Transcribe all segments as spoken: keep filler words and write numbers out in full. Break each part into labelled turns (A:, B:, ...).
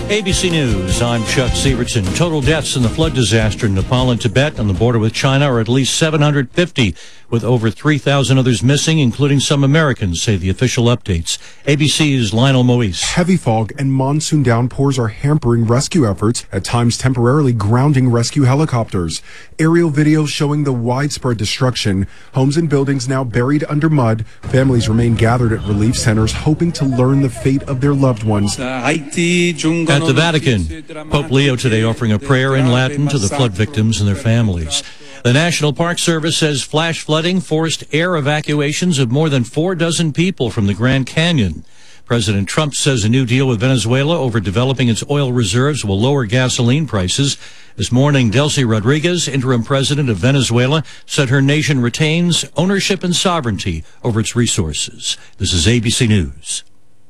A: A B C News, I'm Chuck Severson. Total deaths in the flood disaster in Nepal and Tibet on the border with China are at least seven hundred fifty, with over three thousand others missing, including some Americans, say the official updates. A B C's Lionel Moise.
B: Heavy fog and monsoon downpours are hampering rescue efforts, at times temporarily grounding rescue helicopters. Aerial videos showing the widespread destruction. Homes and buildings now buried under mud. Families remain gathered at relief centers, hoping to learn the fate of their loved ones.
A: At the Vatican, Pope Leo today offering a prayer in Latin to the flood victims and their families. The National Park Service says flash flooding forced air evacuations of more than four dozen people from the Grand Canyon. President Trump says a new deal with Venezuela over developing its oil reserves will lower gasoline prices. This morning, Delcy Rodriguez, interim president of Venezuela, said her nation retains ownership and sovereignty over its resources. This is A B C News.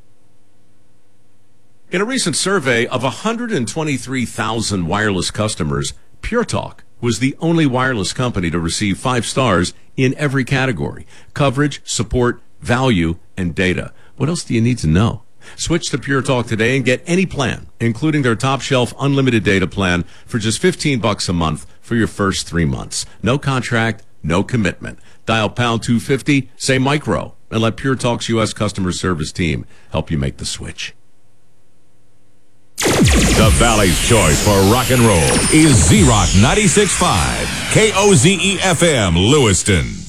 C: In a recent survey of one hundred twenty-three thousand wireless customers, Pure Talk was the only wireless company to receive five stars in every category: coverage, support, value, and data. What else do you need to know? Switch to Pure Talk today and get any plan, including their top shelf unlimited data plan, for just fifteen bucks a month for your first three months. No contract, no commitment. Dial pound two fifty, say micro, and let Pure Talk's U S customer service team help you make the switch.
D: The Valley's choice for rock and roll is Z-Rock ninety-six point five, K O Z E F M, Lewiston.